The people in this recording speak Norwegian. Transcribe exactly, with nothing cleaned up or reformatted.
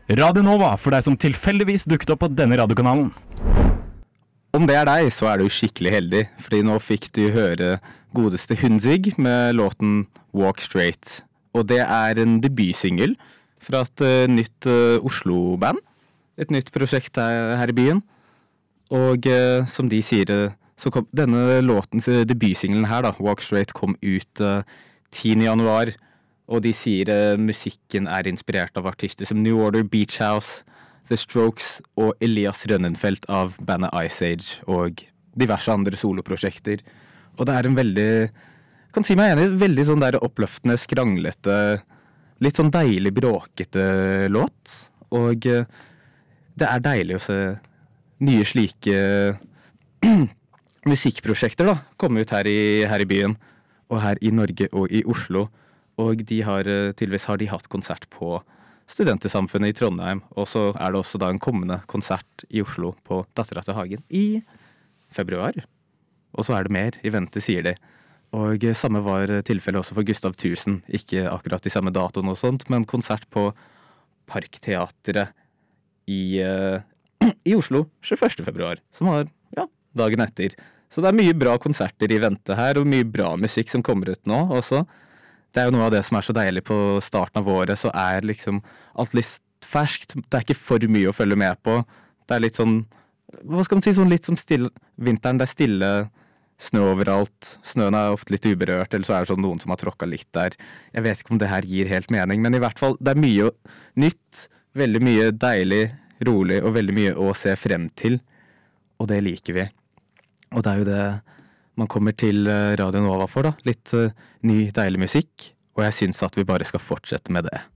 Radio Nova for deg som tilfeldigvis dukket opp på denne radiokanalen. Om det er deg, så er du skikkelig heldig, fordi nå fikk du høre godeste Hunzig med låten Walk Straight. Og det er en debutsingel fra et uh, nytt uh, Oslo-band, et nytt prosjekt her, her i byen. Og uh, som de sier, uh, så kom denne låtens uh, debutsingelen her, da, Walk Straight, kom ut uh, tiende januar. Og de sier uh, musikken er inspirert av artister som New Order, Beach House, The Strokes og Elias Rønnenfeldt av bandet Ice Age og diverse andre soloprosjekter. Og det er en veldig, kan si meg enig, veldig sånn der oppløftende, skranglete, litt sånn deilig bråkete låt. Og uh, det er deilig å se nye slike musikkprosjekter da, komme ut her i, her i byen, og her i Norge og i Oslo. Og de har, tydeligvis har de hatt konsert på Studentesamfunnet i Trondheim, og så er det også da en kommende konsert i Oslo på Dattera til Hagen i februar. Og så er det mer i vente, sier de. Og samme var tilfellet også for Gustav Tusen, ikke akkurat i samme datoen og sånt, men konsert på Parkteatret i, uh, i Oslo tjueførste februar, som var, ja, dagen etter. Så det er mye bra konserter i vente her, og mye bra musikk som kommer ut nå også. Det er jo noe av det som er så deilig på starten av året, så er liksom alt litt ferskt. Det er ikke for mye å følge med på. Det er litt sånn, hva skal man si, sånn litt som stille, vinteren, det er stille, snø overalt. Snøen er ofte litt uberørt, eller så er det sånn noen som har tråkket litt der. Jeg vet ikke om det her gir helt mening, men i hvert fall, det er mye nytt, veldig mye deilig, rolig, og veldig mye å se frem til. Og det liker vi. Og det er jo det man kommer til Radio Nova for, da. Litt uh, ny, deilig musikk, og jeg synes at vi bare skal fortsette med det.